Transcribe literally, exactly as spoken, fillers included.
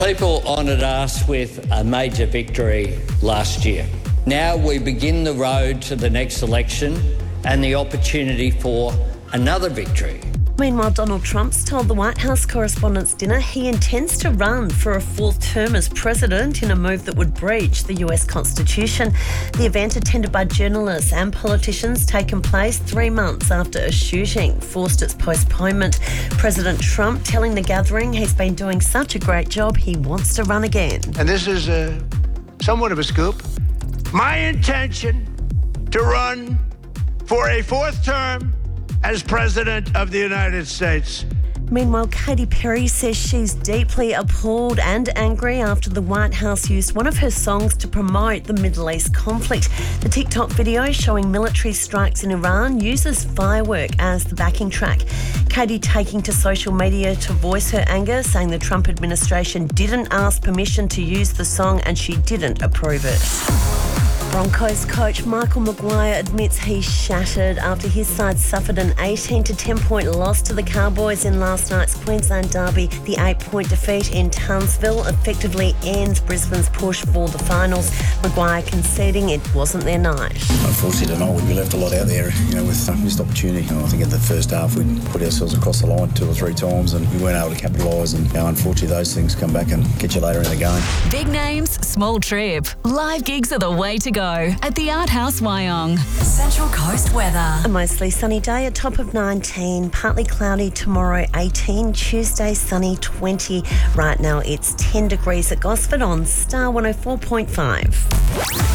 People honoured us with a major victory last year. Now we begin the road to the next election and the opportunity for another victory. Meanwhile, Donald Trump's told the White House Correspondents' Dinner he intends to run for a fourth term as president in a move that would breach the U S Constitution. The event, attended by journalists and politicians, taken place three months after a shooting forced its postponement. President Trump telling the gathering he's been doing such a great job he wants to run again. And this is a, somewhat of a scoop. My intention to run for a fourth term as President of the United States. Meanwhile, Katy Perry says she's deeply appalled and angry after the White House used one of her songs to promote the Middle East conflict. The TikTok video showing military strikes in Iran uses firework as the backing track. Katy taking to social media to voice her anger, saying the Trump administration didn't ask permission to use the song and she didn't approve it. Broncos coach Michael Maguire admits he's shattered after his side suffered an eighteen to ten point loss to the Cowboys in last night's Queensland derby. The eight-point defeat in Townsville effectively ends Brisbane's push for the finals. Maguire conceding it wasn't their night. Unfortunately tonight we left a lot out there, you know, with some missed opportunity. You know, I think in the first half we put ourselves across the line two or three times and we weren't able to capitalise, and you know, unfortunately those things come back and get you later in the game. Big names, small trip. Live gigs are the way to go at the Art House Wyong. Central Coast weather. A mostly sunny day, a top of nineteen, partly cloudy tomorrow eighteen, Tuesday sunny twenty. Right now it's ten degrees at Gosford on Star one oh four point five.